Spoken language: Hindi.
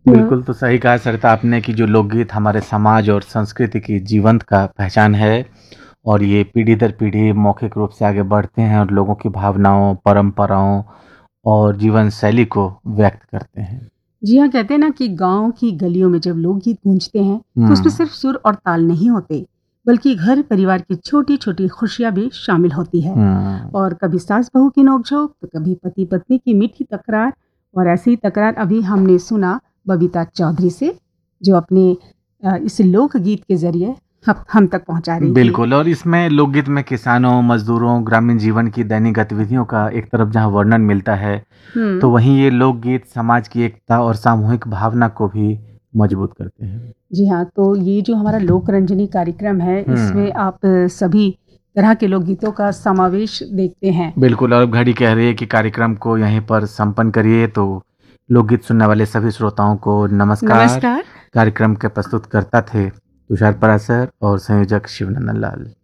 बिल्कुल, तो सही कहा सरिता आपने कि जो लोकगीत हमारे समाज और संस्कृति की जीवंत का पहचान है और ये पीढ़ी दर पीढ़ी मौखिक रूप से आगे बढ़ते हैं और लोगों की भावनाओं, परंपराओं और जीवन शैली को व्यक्त करते हैं। जी हाँ, कहते हैं ना कि गांव की गलियों में जब लोकगीत गूंजते हैं तो उसमें सिर्फ सुर और ताल नहीं होते, बल्कि घर परिवार की छोटी छोटी खुशियां भी शामिल होती है। और कभी सास बहू की नोकझोंक तो कभी पति पत्नी की मीठी तकरार। और ऐसी ही तकरार अभी हमने सुना बबीता चौधरी से, जो अपने इस लोकगीत के जरिए हम तक पहुंचा रही थी। बिल्कुल, और इसमें लोकगीत में किसानों, मजदूरों, ग्रामीण जीवन की दैनिक गतिविधियों का एक तरफ जहाँ वर्णन मिलता है, तो वहीं ये लोकगीत समाज की एकता और सामूहिक भावना को भी मजबूत करते हैं। जी हाँ, तो ये जो हमारा लोक रंजनी कार्यक्रम है, इसमें आप सभी तरह के लोकगीतों का समावेश देखते हैं। बिल्कुल, और अब घड़ी कह रही है कि कार्यक्रम को यहीं पर संपन्न करिए, तो लोकगीत सुनने वाले सभी श्रोताओं को नमस्कार। कार्यक्रम के प्रस्तुतकर्ता थे तुषार परासर और संयोजक शिवनंदन लाल।